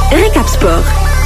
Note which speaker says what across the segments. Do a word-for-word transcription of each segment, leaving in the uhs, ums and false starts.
Speaker 1: ريكاب سبور.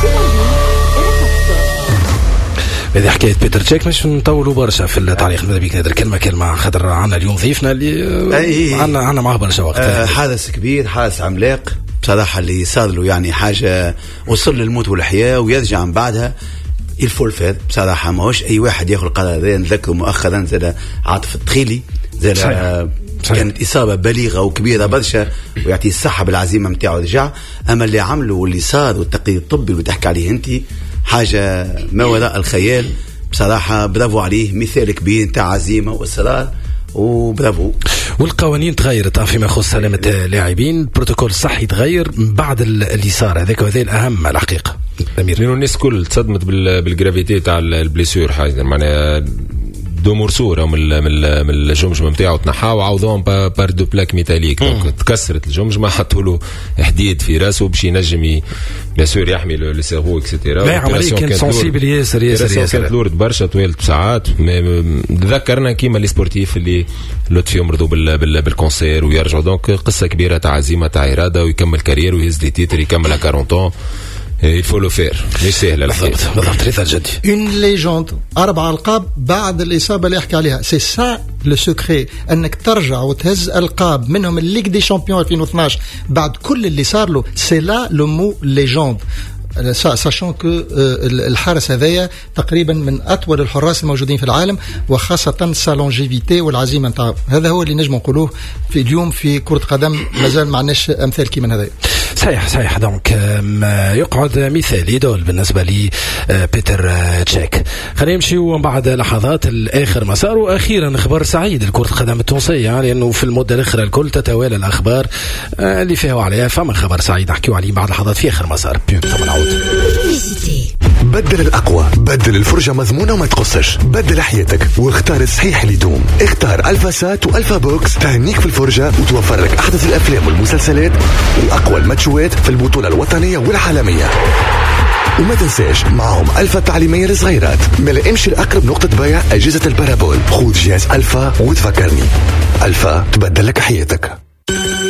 Speaker 2: هذه حكاية بيتر تشيك مش نطولوا برشا في التعليق. ماذا بيك نقدر كلمة كلمة خاطر عنا اليوم ضيفنا اللي عنا عنا معه برشا وقت.
Speaker 3: آه حادث كبير، حادث عملاق بصراحة اللي صار له يعني حاجة وصل للموت والحياة ويرجع من بعدها الفول فات بصراحة. ما هوش أي واحد يأخذ القرار هذا. نذكر مؤخرا زاد عاطف التخيلي زاد آه كانت إصابة بالغة وكبيرة برشا ويعطي الصحة بالعزيمة متاعه رجع. أما اللي عمله واللي صار والتقرير الطبي اللي تحكي عليه أنت حاجة ما وراء الخيال بصراحة. برافو عليه، مثال كبير نتاع عزيمة وإصرار وبرافو.
Speaker 2: والقوانين تغيرت فيما يخص سلامة اللاعبين، البروتوكول الصحي تغير من بعد اللي صار هذاك، وهذا الأهم الحقيقة.
Speaker 4: لأنه الناس كل تصدمت بالجرافيتي تاع البليسيور، حاجة معناها دو مرسور من من الجمجمه نتاعو تنحاو وعوضوهم بار دو بلاك ميتاليك. دونك تكسرت الجمجمه، حطوا له حديد في راسه باش ينجم بيان سور يحمي لو سيرفو اكسيتيرا.
Speaker 2: لا عمليه كانت سونسيبل ياسر ياسر ياسر
Speaker 4: كانت لورد برشا طويلة ساعات. تذكرنا كيما لي سبورتيف اللي لوت فيهم مرضوا بالكونسير ويرجعوا. دونك قصه كبيره تاع عزيمه تاع اراده ويكمل كارير ويهز لي تيتر يكمل أربعين. il faut le faire مش سهل الحقيقة.
Speaker 2: بالضبط ريثا الجدي
Speaker 5: une légende أربع ألقاب بعد الإصابة اللي يحكي عليها. c'est ça le secret، أنك ترجع وتهز ألقاب منهم الليج دي شامبيون ألفين واثناشر بعد كل اللي صار له. c'est là le mot légende، sachant que الحارس هذايا تقريبا من أطول الحراس الموجودين في العالم، وخاصة سالونجيفيتي والعزيمة نتاعو. هذا هو اللي نجم نقولوه في اليوم في كرة قدم، مازال معناش أمثال كيما هذايا.
Speaker 2: صحيح صحيح. دونك يقعد مثالي دول بالنسبة لي بيتر تشيك. خلينا نمشيو بعد لحظات الآخر مسار. وأخيرا خبر سعيد لكرة القدم التونسية، لأنه في المدة الأخرى الكل تتوالى الأخبار اللي فيها وعليها. فما خبر سعيد نحكيو عليه بعد لحظات في آخر مسار.
Speaker 6: بدل الأقوى، بدل الفرجة مضمونة وما تقصش، بدل حياتك واختار الصحيح اللي يدوم. اختار ألفا سات وألفا بوكس، تهنيك في الفرجة وتوفر لك أحدث الأفلام والمسلسلات وأقوى الماتشوات في البطولة الوطنية والعالمية. وما تنساش معهم ألفا التعليمية للصغيرات. ملا امشي لأقرب نقطة بيع أجهزة البارابول، خذ جهاز ألفا وتفكرني. ألفا تبدل لك حياتك.